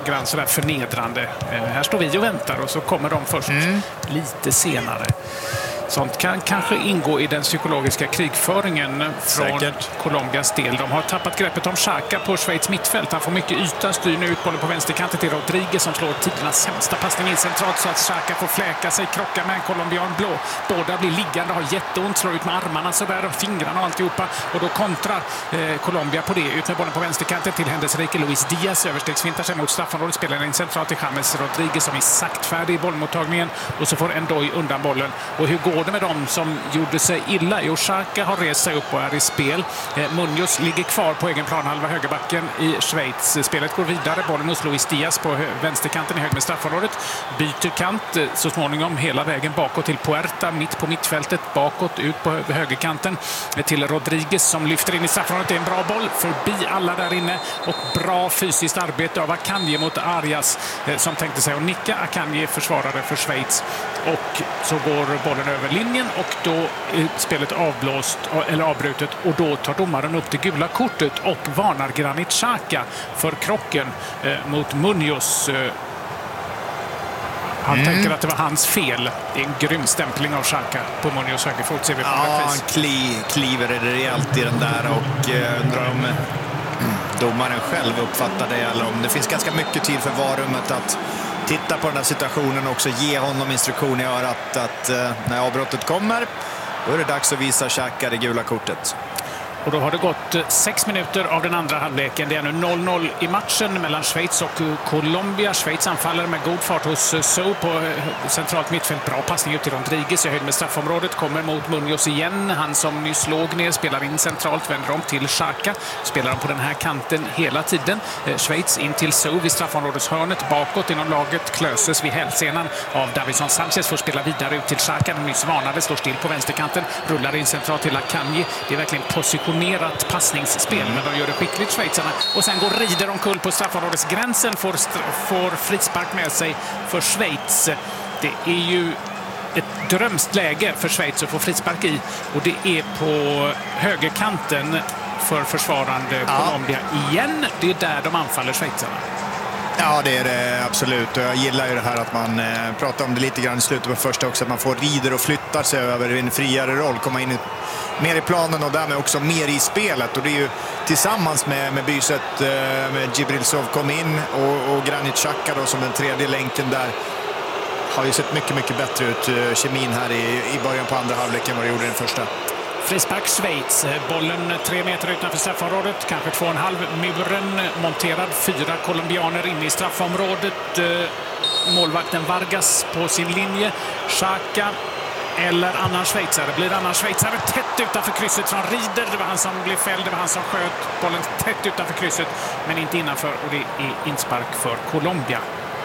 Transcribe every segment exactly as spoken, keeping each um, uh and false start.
grann sådär förnedrande. Eh, här står vi och väntar och så kommer de först mm. lite senare. Sånt kan kanske ingå i den psykologiska krigföringen från Säkert. Colombias del. De har tappat greppet om Xhaka på Schweiz mittfält. Han får mycket yta, styr nu ut bollen på vänsterkanten till Rodriguez som slår tidernas sämsta passning in centralt så att Xhaka får fläka sig, krocka med en colombian blå. Båda blir liggande, har jätteont, slår ut med armarna sådär och fingrarna och alltihopa. Och då kontrar eh, Colombia på det. Ut med bollen på vänsterkanten till händelserike Luis Diaz. Överstegsfintar sig mot straffområdet, spelar in centralt till James Rodriguez som är saktfärdig i bollmottagningen. Och så får Ndoye undan bollen. Och hur går det med dem som gjorde sig illa? Jo, Xhaka har rest sig upp och är i spel. Eh, Munoz ligger kvar på egen planhalva högerbacken i Schweiz. Spelet går vidare. Bollen hos Luis Diaz på vänsterkanten i hög med straffområdet. Byter kant eh, så småningom hela vägen bakåt till Puerta, mitt på mittfältet, bakåt ut på högerkanten eh, till Rodriguez som lyfter in i straffområdet. Det är en bra boll förbi alla där inne och bra fysiskt arbete av Akanji mot Arias eh, som tänkte sig att nicka. Akanji försvarare för Schweiz och så går bollen över linjen och då är spelet avblåst eller avbrutet och då tar domaren upp det gula kortet och varnar Granit Xhaka för krocken eh, mot Munoz. Eh, han mm. tänker att det var hans fel. Det är en grym stämpling av Xhaka på Munoz högerfot. Ser vi på ja, han kli, kliver rejält i den där och eh, undrar om mm, domaren själv uppfattar det eller om det finns ganska mycket tid för varummet att titta på den här situationen och också ge honom instruktion i örat att uh, när avbrottet kommer då är det dags att visa Xhaka det gula kortet. Och då har det gått sex minuter av den andra halvleken. Det är nu noll noll i matchen mellan Schweiz och Colombia. Schweiz anfaller med god fart hos Sow på centralt mittfält. Bra passning ut till Rodriguez i höjd med straffområdet. Kommer mot Munoz igen. Han som nyss låg ner spelar in centralt. Vänder om till Xhaka. Spelar de på den här kanten hela tiden. Schweiz in till Sow vid straffområdeshörnet. Bakåt inom laget. Klöses vid hälsenan av Davison Sanchez. Får spela vidare ut till Xhaka. Den nyss varnade. Står still på vänsterkanten. Rullar in centralt till Akanji. Det är verkligen position passningsspel, men de gör det skickligt schweizarna. Och sen går Rieder omkull på straffområdesgränsen, får, får frispark med sig för Schweiz. Det är ju ett drömst läge för Schweiz att få frispark i och det är på högerkanten för försvarande ja. Colombia igen. Det är där de anfaller schweizarna. Ja, det är det absolut. Och jag gillar ju det här att man eh, pratar om det lite grann i slutet på första också, att man får Rieder och flyttar sig över en friare roll, komma in i, mer i planen och därmed också mer i spelet. Och det är ju tillsammans med, med byset eh, med Djibril Sow kom in och, och Granit Xhaka då som den tredje länken där har ju sett mycket, mycket bättre ut eh, kemin här i, i början på andra halvleken vad det gjorde i den första. Frispark Schweiz. Bollen tre meter utanför straffområdet. Kanske två och en halv muren. Monterad. Fyra colombianer inne i straffområdet. Målvakten Vargas på sin linje. Xhaka eller annan schweizare. Blir annan schweizare tätt utanför krysset från Rieder. Det var han som blev fälld. Det var han som sköt bollen tätt utanför krysset. Men inte innanför. Och det är inspark för Colombia.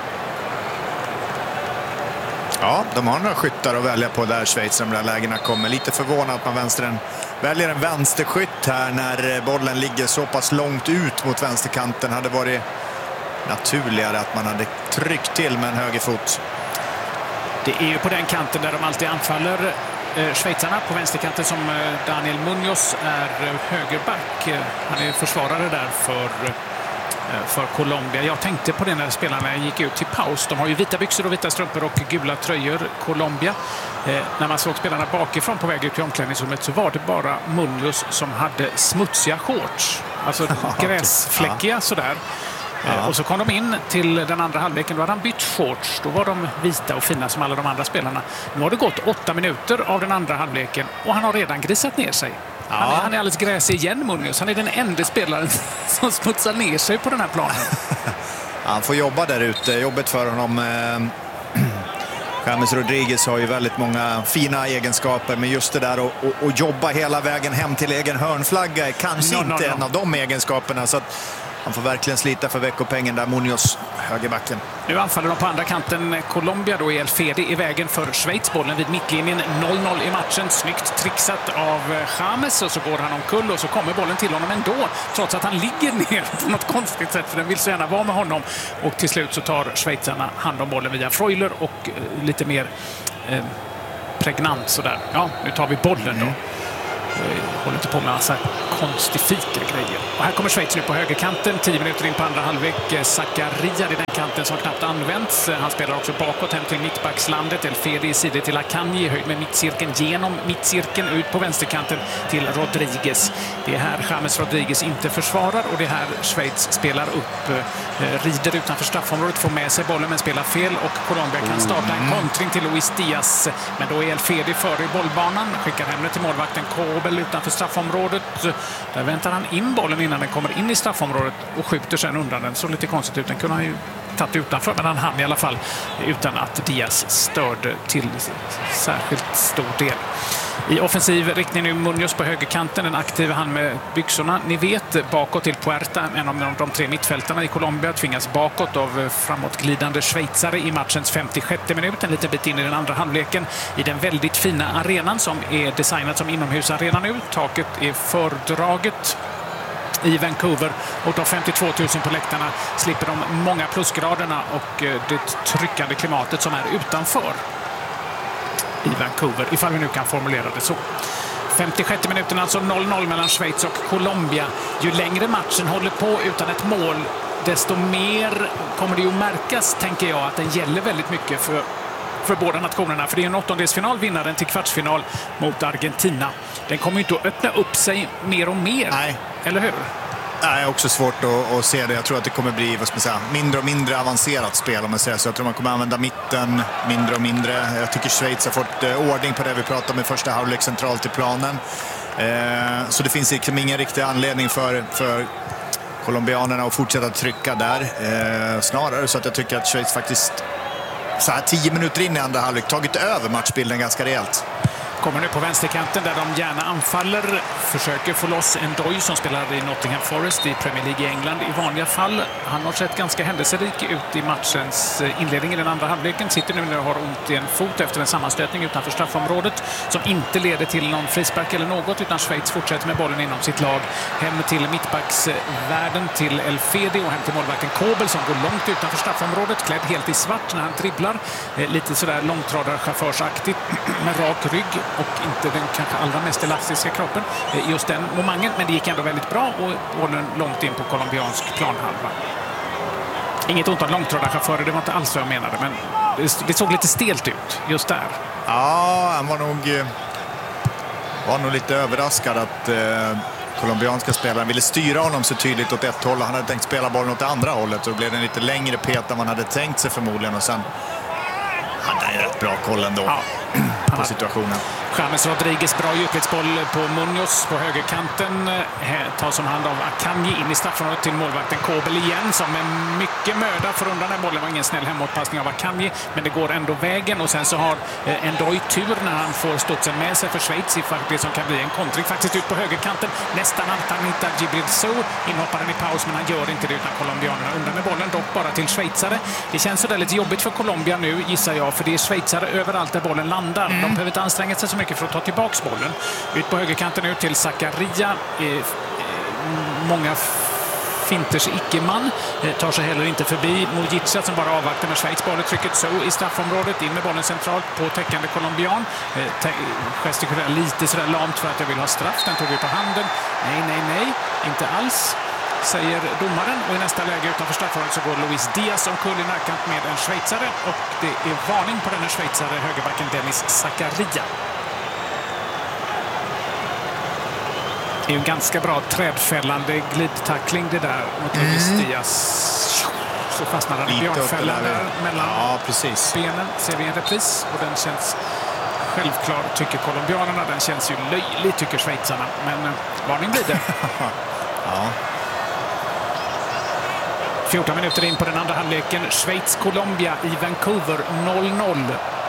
Ja, de har några skyttar att välja på där Schweiz när de där lägena kommer. Lite förvånad att man vänstern väljer en vänsterskytt här när bollen ligger så pass långt ut mot vänsterkanten. Hade varit naturligare att man hade tryckt till med en högerfot. Det är ju på den kanten där de alltid anfaller eh, schweizarna. På vänsterkanten som eh, Daniel Munoz är högerback. Eh, han är försvarare där för... för Colombia. Jag tänkte på det när spelarna gick ut till paus. De har ju vita byxor och vita strumpor och gula tröjor, Colombia. Eh, när man såg spelarna bakifrån på väg ut i omklädningsrummet så var det bara Munoz som hade smutsiga shorts. Alltså gräsfläckiga ja. sådär. Ja. Eh, och så kom de in till den andra halvleken. Då hade han bytt shorts. Då var de vita och fina som alla de andra spelarna. Nu har det gått åtta minuter av den andra halvleken och han har redan grisat ner sig. Ja. Han, är, han är alldeles gräsig igen, Munoz. Han är den enda spelaren som smutsar ner sig på den här planen. Han får jobba där ute. Jobbet för honom. Eh, James Rodriguez har ju väldigt många fina egenskaper. Men just det där att jobba hela vägen hem till egen hörnflagga är kanske no, inte no, no. en av de egenskaperna. Så att han får verkligen slita för veckopengen där, Munoz, högerbacken. Nu anfaller de på andra kanten. Colombia då är El Fedi i vägen för Schweiz. Bollen vid mittlinjen, noll noll i matchen. Snyggt trixat av James och så går han omkull och så kommer bollen till honom ändå. Trots att han ligger ner på något konstigt sätt för den vill så gärna vara med honom. Och till slut så tar schweizarna hand om bollen via Freuler och eh, lite mer eh, pregnant sådär. Ja, nu tar vi bollen då. Jag håller inte på med massa konstig fika-grejer. Och här kommer Schweiz nu på högerkanten. tio minuter in på andra halvlek. Zakaria i den kanten som knappt används. Han spelar också bakåt hem till mittbackslandet. El Fedi i sidor till Akanji i höjd med mittcirkeln. Genom mittcirkeln ut på vänsterkanten till Rodriguez. Det är här James Rodriguez inte försvarar och det är här Schweiz spelar upp. Eh, rider utanför straffområdet, får med sig bollen men spelar fel och Colombia kan starta en kontring till Luis Diaz. Men då är El Fedi före i bollbanan. Skickar hem det till målvakten Kobel utanför straffområdet. Där väntar han in bollen innan den kommer in i straffområdet och skjuter sen undan den. Så lite konstigt ut. Den kunde han ju tagit utanför, men han hann i alla fall utan att Diaz störde till särskilt stor del. I offensiv riktning nu Munoz på högerkanten, den aktiva han med byxorna. Ni vet, bakåt till Puerta, en av de tre mittfältarna i Colombia, tvingas bakåt av framåtglidande schweizare i matchens femtiosjätte minut. En liten bit in i den andra halvleken i den väldigt fina arenan som är designad som inomhusarena nu. Taket är fördraget i Vancouver och de femtiotvå tusen på läktarna slipper de många plusgraderna och det tryckande klimatet som är utanför i Vancouver, ifall vi nu kan formulera det så. femtiosjätte minuten, alltså noll noll mellan Schweiz och Colombia. Ju längre matchen håller på utan ett mål, desto mer kommer det ju märkas, tänker jag, att den gäller väldigt mycket för, för båda nationerna. För det är en åttondelsfinal, vinnaren till kvartsfinal mot Argentina. Den kommer ju inte att öppna upp sig mer och mer. Nej. Eller hur? Det är också svårt att, att se det. Jag tror att det kommer bli, vad ska man säga, mindre och mindre avancerat spel, om man säger så. Jag tror man kommer använda mitten mindre och mindre. Jag tycker Schweiz har fått eh, ordning på det vi pratade om i första halvlek centralt i planen. Eh, så det finns liksom ingen riktig anledning för, för colombianerna att fortsätta trycka där. Eh, snarare så att jag tycker att Schweiz faktiskt så här tio minuter in i andra halvlek tagit över matchbilden ganska rejält. Kommer nu på vänsterkanten där de gärna anfaller. Försöker få loss en Doy som spelar i Nottingham Forest i Premier League i England i vanliga fall. Han har sett ganska händelserik ut i matchens inledning i den andra halvleken. Sitter nu när har ont i en fot efter en sammanstötning utanför straffområdet som inte leder till någon frispark eller något, utan Schweiz fortsätter med bollen inom sitt lag. Hem till mittbacksvärden till El Fedi och hem till målvakten Kobel som går långt utanför straffområdet, klädd helt i svart när han dribblar. Lite sådär långtradarchaufförsaktigt med rak rygg och inte den kanske allra mest elastiska kroppen just den momentet, men det gick ändå väldigt bra och bollen långt in på colombiansk planhalva. Inget ont om långtradarchaufförer, det var inte alls vad jag menade, men det såg lite stelt ut just där. Ja, han var nog var nog lite överraskad att eh, colombianska spelaren ville styra honom så tydligt åt ett håll. Han hade tänkt spela bollen åt det andra hållet och då blev det en lite längre pet än man hade tänkt sig förmodligen, och sen han hade rätt bra koll ändå. Ja. På situationen. James Rodriguez, bra djupledsboll på Munoz på högerkanten. Tas om hand av Akanji in i straffområdet till målvakten Kobel igen som med mycket möda får undan den bollen. Det var ingen snäll hemåtpassning av Akanji, men det går ändå vägen. Och sen så har Ndoye tur när han får studsen med sig för Schweiz i det som kan bli en kontring faktiskt ut på högerkanten. Nästan allt han hittar Djibril Sow, inhopparen i paus, men han gör inte det utan colombianerna undan med bollen, dock bara till schweizare. Det känns så där lite jobbigt för Colombia nu, gissar jag, för det är schweizare överallt där bollen landar. Mm. De behöver inte anstränga sig så mycket för att ta tillbaks bollen. Ut på högerkanten nu till Zakaria. Eh, många finters icke-man. Eh, tar sig heller inte förbi Mujica som bara avvaktar med Schweiz. Bollen trycket så i straffområdet. In med bollen centralt på täckande colombian. Eh, gestikulerar lite sådär lamt för att jag vill ha straff. Den tog vi på handen. Nej, nej, nej. Inte alls, säger domaren. Och i nästa läge utanför straffområdet så går Luis Diaz omkull i närkant med en schweizare. Och det är varning på denna schweizare, högerbacken Denis Zakaria. Det är ju en ganska bra trädfällande glidtackling det där mot mm. Luis Diaz. Så fastnar han i björnfällan där mellan ja, precis. benen. Ser vi en repris och den känns självklar, tycker colombianerna. Den känns ju löjlig, tycker schweizarna. Men eh, varning blir det. Ja. fjorton minuter in på den andra halvleken. Schweiz-Colombia i Vancouver noll noll.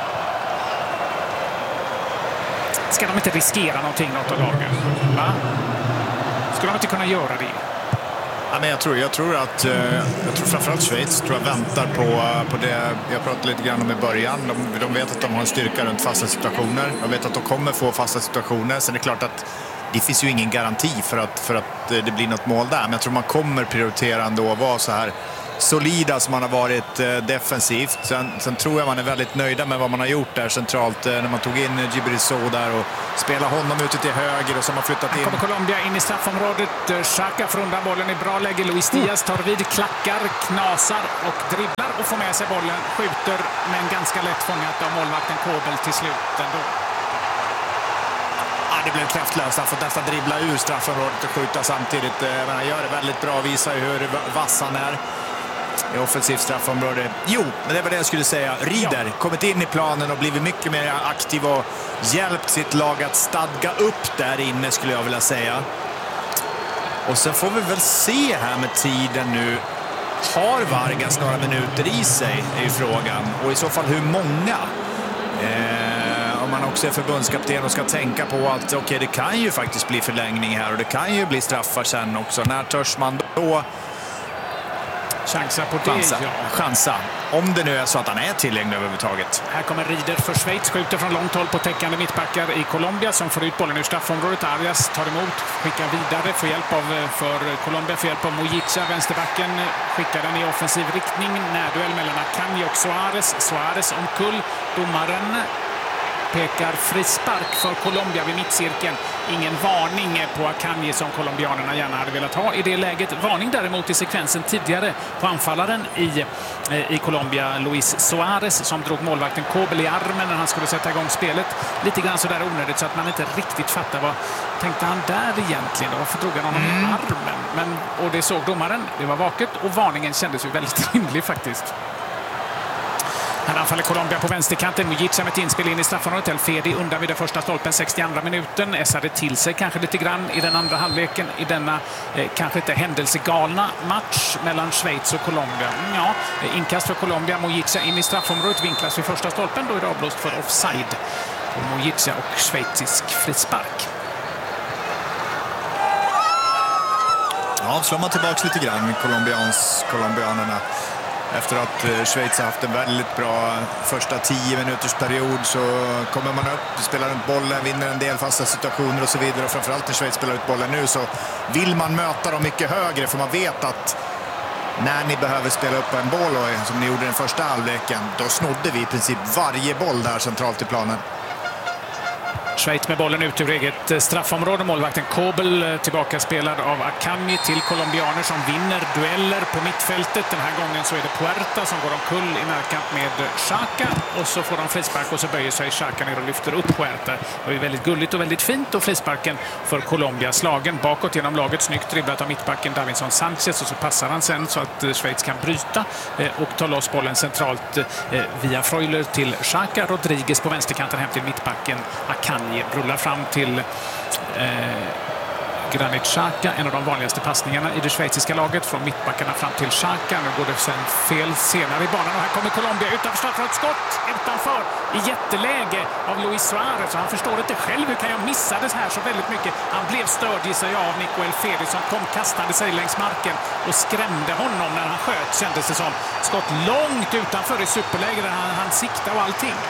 Ska de inte riskera någonting något av lagen? Va? Ska de inte kunna göra det? Ja, men jag tror, jag tror att jag tror framförallt Schweiz tror jag väntar på, på det jag pratade lite grann om i början. De, de vet att de har en styrka runt fasta situationer. De vet att de kommer få fasta situationer. Sen är det klart att det finns ju ingen garanti för att, för att det blir något mål där. Men jag tror man kommer prioritera ändå att vara så här solida som man har varit eh, defensivt. Sen, sen tror jag man är väldigt nöjda med vad man har gjort där centralt eh, när man tog in eh, Djibril Sow där och spelar honom ute till höger och så har man flyttat in. Här kommer Colombia in i straffområdet. Xhaka får undan bollen i bra läge. Luis Diaz tar vid, klackar, knasar och dribblar och får med sig bollen. Skjuter men ganska lätt fångat av målvakten Kobel till slut ändå. Ja, det blev kraftlöst. Han får nästan dribbla ur straffområdet och skjuta samtidigt. Men han gör det väldigt bra. Visar ju hur vass han är i offensivt straffområde. Jo, men det var det jag skulle säga. Rieder ja. kommit in i planen och blivit mycket mer aktiv och hjälpt sitt lag att stadga upp där inne, skulle jag vilja säga. Och sen får vi väl se här med tiden nu. Har Vargas några minuter i sig är ju frågan. Och i så fall hur många? Eh, om man också är förbundskapten och ska tänka på att okej, okay, det kan ju faktiskt bli förlängning här och det kan ju bli straffar sen också. När törs man då chansa på det? Chansa. Ja. Chansa. Om det nu är så att han är tillgänglig överhuvudtaget. Här kommer Rieder för Schweiz. Skjuter från långt håll på täckande mittbackar i Colombia som får ut bollen ur straffområdet. Arias tar emot, skickar vidare för hjälp av för Colombia för hjälp av Mojica. Vänsterbacken skickar den i offensiv riktning. Närduell mellan Akanji och Suarez. Suarez omkull. Domaren pekar frispark för Colombia vid mittcirkeln. Ingen varning på Akanji som colombianerna gärna hade velat ha i det läget. Varning däremot i sekvensen tidigare på anfallaren i, i Colombia, Luis Suarez, som drog målvakten Kobel i armen när han skulle sätta igång spelet. Lite grann så där onödigt så att man inte riktigt fattar vad tänkte han där egentligen. Varför drog han honom mm. i armen? Men, och det såg domaren, det var vaket och varningen kändes ju väldigt rimlig faktiskt. Här anfaller Colombia på vänsterkanten. Mojica med ett inspel in i straffområdet. El Fedi undan vid den första stolpen, sextioandra minuten. Essade till sig kanske lite grann i den andra halvleken i denna eh, kanske inte händelsegalna match mellan Schweiz och Colombia. Ja, inkast för Colombia. Mojica in i straffområdet, vinklas vid första stolpen. Då är det avblåst för offside. Och Mojica och schweizisk frispark. Ja, slår man tillbaka lite grann Colombians, colombianerna. Efter att Schweiz har haft en väldigt bra första tio minuters period så kommer man upp, spelar runt bollen, vinner en del fasta situationer och så vidare. Och framförallt när Schweiz spelar ut bollen nu så vill man möta dem mycket högre för man vet att när ni behöver spela upp en boll och, som ni gjorde den första halvleken, då snodde vi i princip varje boll där centralt i planen. Schweiz med bollen ut ur eget straffområde. Målvakten Kobel tillbaka spelad av Akanji till colombianer som vinner dueller på mittfältet. Den här gången så är det Puerta som går omkull i närkamp med Xhaka och så får de frispark och så böjer sig Xhaka ner och lyfter upp Puerta. Det är väldigt gulligt och väldigt fint och frisparken för Colombia slagen bakåt genom laget. Snyggt dribblat av mittbacken Davinson Sanchez och så passar han sen så att Schweiz kan bryta och ta loss bollen centralt via Freuler till Xhaka. Rodriguez på vänsterkanten hem till mittbacken Akanji. Rullar fram till eh, Granit Xhaka, en av de vanligaste passningarna i det schweiziska laget från mittbackarna fram till Xhaka. Nu går det sen fel senare i banan och här kommer Colombia utanför straffområdet, skott utanför i jätteläge av Luis Suarez och han förstår inte själv hur kan jag missa det här så väldigt mycket. Han blev störd i sig av Nico El Fedi som kom kastande sig längs marken och skrämde honom när han sköt, kändes det som. Skott långt utanför i superläge där han, han siktar och allting.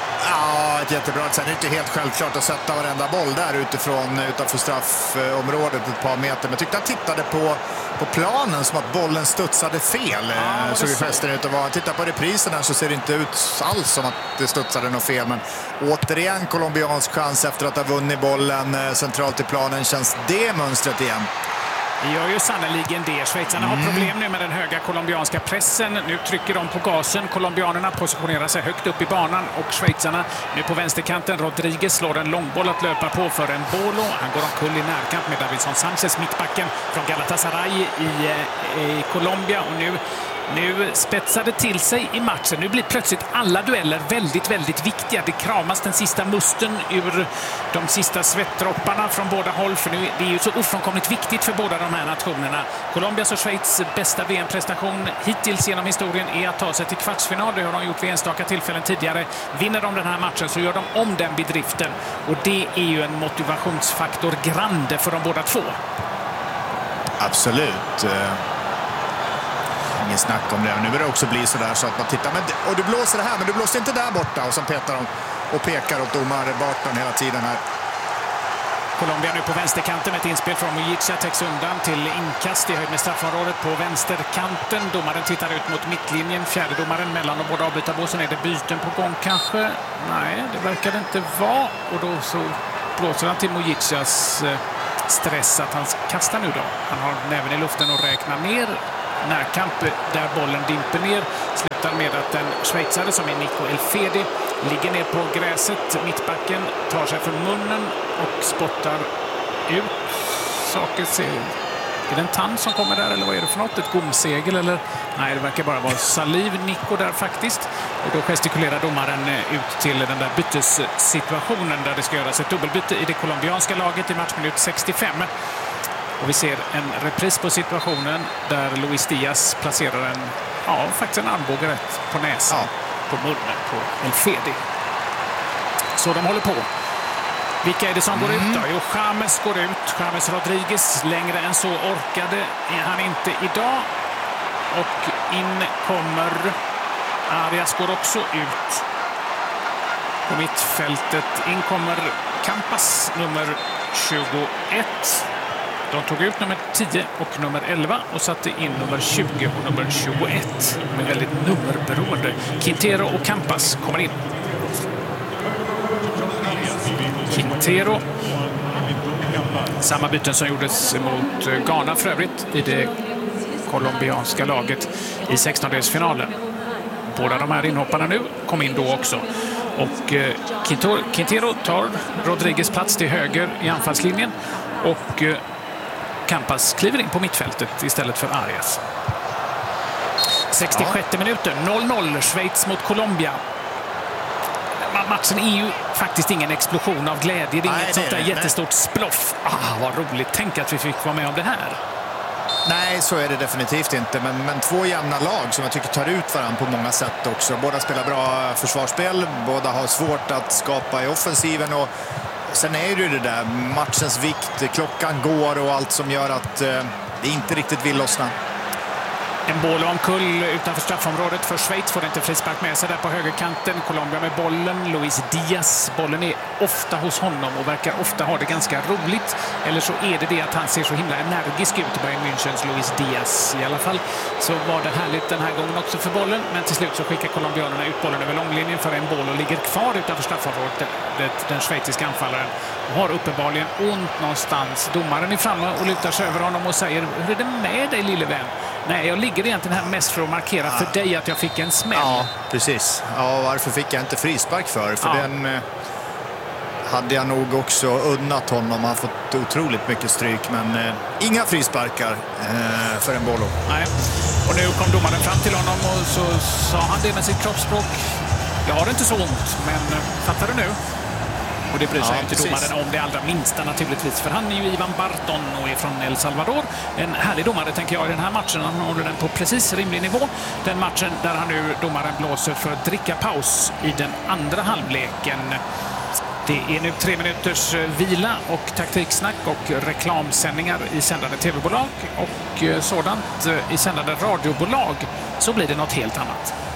Ja, ett jättebra. Sen är det inte helt självklart att sätta varenda boll där utifrån utanför straffområdet ett par meter. Men jag tyckte han tittade på, på planen som att bollen studsade fel. Ja, såg ju festen ut att vara. Titta på reprisen här så ser det inte ut alls som att det studsade något fel. Men återigen colombiansk chans efter att ha vunnit bollen centralt i planen. Känns det mönstret igen? Det gör ju sannoliken det. Schweizarna mm. har problem nu med den höga colombianska pressen. Nu trycker de på gasen. Colombianerna positionerar sig högt upp i banan och schweizarna nu på vänsterkanten. Rodriguez slår en långboll att löpa på för en Bolo. Han går omkull i närkamp med Davinson Sanchez, mittbacken från Galatasaray i, i Colombia. Och nu Nu spetsade till sig i matchen. Nu blir plötsligt alla dueller väldigt, väldigt viktiga. Det kramas den sista musten ur de sista svettdropparna från båda håll. För nu det är ju så ofrånkomligt viktigt för båda de här nationerna. Colombias och Schweiz bästa V M-prestation hittills genom historien är att ta sig till kvartsfinal. Det har de gjort vid enstaka tillfällen tidigare. Vinner de den här matchen så gör de om den bedriften. Och det är ju en motivationsfaktor grande för de båda två. Absolut. Ingen snack om det. Nu börjar det också bli så där så att man tittar. Men, och du blåser det här, men du blåser inte där borta. Och så petar de och pekar åt domare Barton hela tiden här. Colombia nu på vänsterkanten med ett inspel från Mujica, täcks undan till inkast i höjd med straffområdet på vänsterkanten. Domaren tittar ut mot mittlinjen, fjärde domaren mellan de båda avbytarbåsen. Är det byten på gång kanske? Nej, det verkar det inte vara. Och då så blåser han till Mujicas stress att han kastar nu då. Han har näven i luften och räknar ner. Närkamp där bollen dimper ner. Slutar med att en schweizare som är Nico Elfedi ligger ner på gräset. Mittbacken tar sig för munnen och spottar ut saker. Är det en tand som kommer där eller vad är det för något? Ett gomsegel eller? Nej, det verkar bara vara saliv. Nico där faktiskt. Och då gestikulerar domaren ut till den där bytessituationen där det ska göras ett dubbelbyte i det colombianska laget i matchminut sextiofem. Och vi ser en repris på situationen där Luis Diaz placerar en, ja, faktiskt en armbåge rätt på näsan, ja, på munnen på Elfedi. Så de håller på. Vilka är det som mm. går ut då? Jo, James går ut. James Rodriguez, längre än så orkade är han inte idag. Och in kommer Arias, går också ut på mittfältet. In kommer Campas, nummer tjugoett. De tog ut nummer tio och nummer elva och satte in nummer tjugo och nummer tjugoett med väldigt nummerberoende. Quintero och Campas kommer in. Quintero. Samma byten som gjordes mot Ghana för övrigt i det colombianska laget i sextondelsfinalen. Båda de här inhopparna nu kom in då också. Och Quintero tar Rodriguez plats till höger i anfallslinjen och Campas kliver in på mittfältet istället för Arias. sextiosjätte minuten, noll noll, Schweiz mot Colombia. Matchen är ju faktiskt ingen explosion av glädje. Det är inget Nej, sånt där jättestort sploff. Ah, vad roligt. Tänk att vi fick vara med om det här. Nej, så är det definitivt inte. Men, men två jämna lag som jag tycker tar ut varandra på många sätt också. Båda spelar bra försvarsspel. Båda har svårt att skapa i offensiven. Och sen är det ju det där matchens vikt. Klockan går och allt som gör att eh, det inte riktigt vill lossna. En boll omkull utanför straffområdet för Schweiz, får inte frispark med sig där på högerkanten. Colombia med bollen, Luis Diaz. Bollen är ofta hos honom och verkar ofta ha det ganska roligt. Eller så är det det att han ser så himla energisk ut i Bayern Münchens Luis Diaz. I alla fall så var det härligt den här gången också för bollen. Men till slut så skickar colombianerna ut bollen över långlinjen för en boll och ligger kvar utanför straffområdet. Den schweiziska anfallaren har uppenbarligen ont någonstans. Domaren är framme och lutar sig över honom och säger: hur är det med dig, lille vän? Nej, jag ligger egentligen här mest för att markera ja. för dig att jag fick en smäll. Ja, precis. Ja, varför fick jag inte frispark för? För ja. den eh, hade jag nog också unnat honom. Han har fått otroligt mycket stryk, men eh, inga frisparkar eh, för en boll. Nej, och nu kom domaren fram till honom och så sa han det med sitt kroppsspråk: jag har inte så ont, men eh, fattar du nu? Och det bryr sig ja, inte domaren om det allra minsta naturligtvis. För han är ju Ivan Barton och är från El Salvador. En härlig domare tänker jag i den här matchen. Han håller den på precis rimlig nivå. Den matchen där han nu, domaren, blåser för att dricka paus i den andra halvleken. Det är nu tre minuters vila och taktiksnack och reklamsändningar i sändande tv-bolag och sådant i sändande radiobolag. Så blir det något helt annat.